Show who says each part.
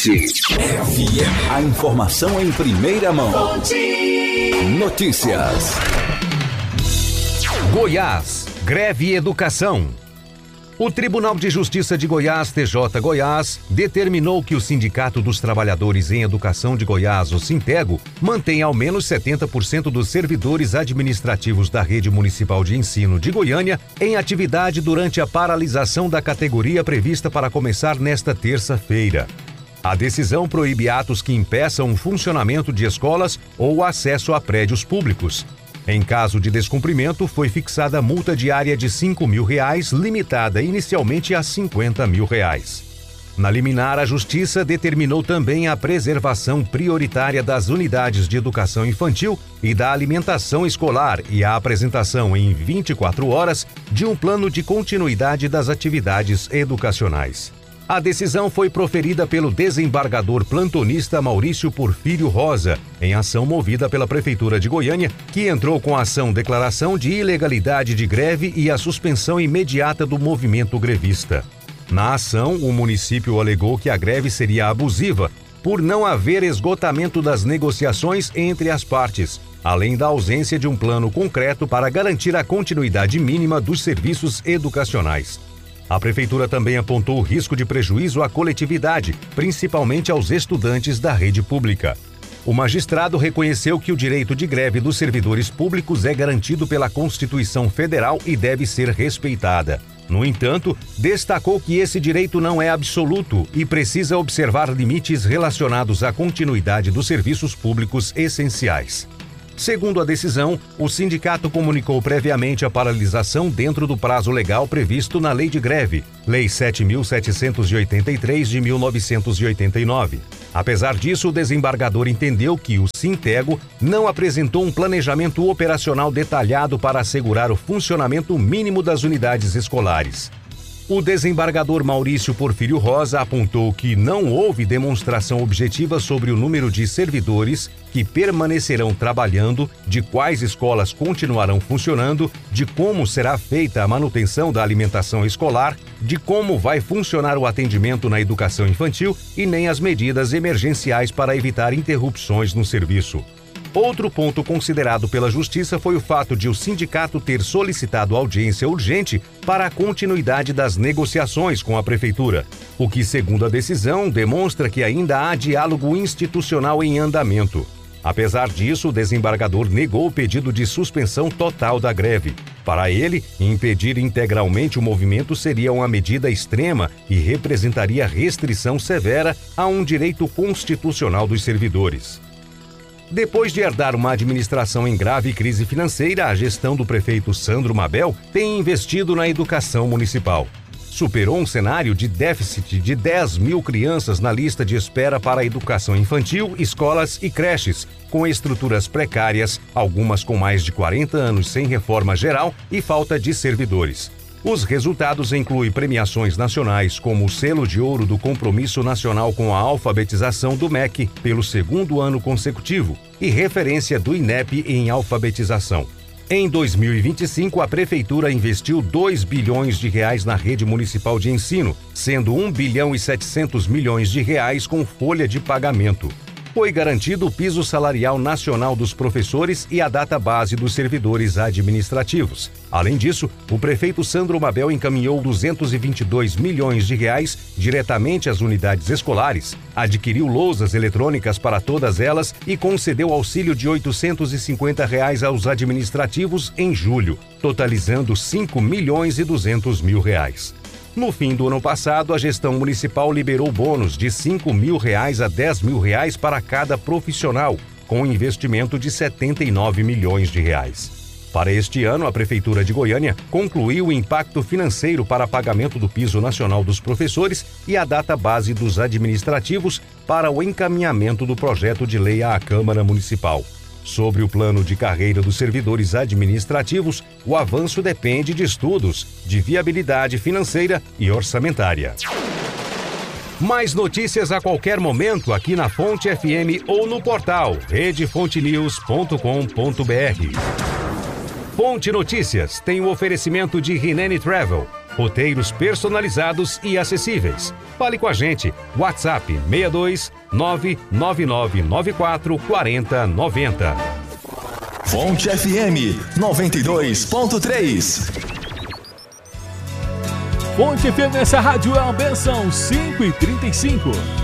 Speaker 1: Fonte FM. A informação em primeira mão. Fonte Notícias.
Speaker 2: Goiás, greve e educação. O Tribunal de Justiça de Goiás, TJ Goiás, determinou que o Sindicato dos Trabalhadores em Educação de Goiás, o Sintego, mantém ao menos 70% dos servidores administrativos da Rede Municipal de Ensino de Goiânia em atividade durante a paralisação da categoria prevista para começar nesta terça-feira. A decisão proíbe atos que impeçam o funcionamento de escolas ou acesso a prédios públicos. Em caso de descumprimento, foi fixada multa diária de R$ 5.000, limitada inicialmente a R$ 50.000. Na liminar, a Justiça determinou também a preservação prioritária das unidades de educação infantil e da alimentação escolar e a apresentação em 24 horas de um plano de continuidade das atividades educacionais. A decisão foi proferida pelo desembargador plantonista Maurício Porfírio Rosa, em ação movida pela Prefeitura de Goiânia, que entrou com a ação declaração de ilegalidade de greve e a suspensão imediata do movimento grevista. Na ação, o município alegou que a greve seria abusiva, por não haver esgotamento das negociações entre as partes, além da ausência de um plano concreto para garantir a continuidade mínima dos serviços educacionais. A Prefeitura também apontou o risco de prejuízo à coletividade, principalmente aos estudantes da rede pública. O magistrado reconheceu que o direito de greve dos servidores públicos é garantido pela Constituição Federal e deve ser respeitada. No entanto, destacou que esse direito não é absoluto e precisa observar limites relacionados à continuidade dos serviços públicos essenciais. Segundo a decisão, o sindicato comunicou previamente a paralisação dentro do prazo legal previsto na Lei de Greve, Lei 7.783 de 1989. Apesar disso, o desembargador entendeu que o Sintego não apresentou um planejamento operacional detalhado para assegurar o funcionamento mínimo das unidades escolares. O desembargador Maurício Porfírio Rosa apontou que não houve demonstração objetiva sobre o número de servidores que permanecerão trabalhando, de quais escolas continuarão funcionando, de como será feita a manutenção da alimentação escolar, de como vai funcionar o atendimento na educação infantil e nem as medidas emergenciais para evitar interrupções no serviço. Outro ponto considerado pela Justiça foi o fato de o sindicato ter solicitado audiência urgente para a continuidade das negociações com a Prefeitura, o que, segundo a decisão, demonstra que ainda há diálogo institucional em andamento. Apesar disso, o desembargador negou o pedido de suspensão total da greve. Para ele, impedir integralmente o movimento seria uma medida extrema e representaria restrição severa a um direito constitucional dos servidores. Depois de herdar uma administração em grave crise financeira, a gestão do prefeito Sandro Mabel tem investido na educação municipal. Superou um cenário de déficit de 10.000 crianças na lista de espera para a educação infantil, escolas e creches, com estruturas precárias, algumas com mais de 40 anos sem reforma geral e falta de servidores. Os resultados incluem premiações nacionais, como o Selo de Ouro do Compromisso Nacional com a Alfabetização do MEC, pelo segundo ano consecutivo, e referência do INEP em alfabetização. Em 2025, a Prefeitura investiu R$2 bilhões na rede municipal de ensino, sendo R$1,7 bilhão com folha de pagamento. Foi garantido o piso salarial nacional dos professores e a data base dos servidores administrativos. Além disso, o prefeito Sandro Mabel encaminhou R$222 milhões diretamente às unidades escolares, adquiriu lousas eletrônicas para todas elas e concedeu auxílio de R$850 aos administrativos em julho, totalizando R$5.200.000. No fim do ano passado, a gestão municipal liberou bônus de R$5.000 a R$10.000 para cada profissional, com investimento de R$79 milhões. Para este ano, a Prefeitura de Goiânia concluiu o impacto financeiro para pagamento do piso nacional dos professores e a data base dos administrativos para o encaminhamento do projeto de lei à Câmara Municipal. Sobre o plano de carreira dos servidores administrativos, o avanço depende de estudos de viabilidade financeira e orçamentária. Mais notícias a qualquer momento aqui na Fonte FM ou no portal redefontenews.com.br. Fonte Notícias tem o oferecimento de Rinene Travel. Roteiros personalizados e acessíveis. Fale com a gente. WhatsApp 62 99994 4090.
Speaker 1: Fonte FM 92.3.
Speaker 3: Fonte FM, essa rádio é uma benção. 5h35.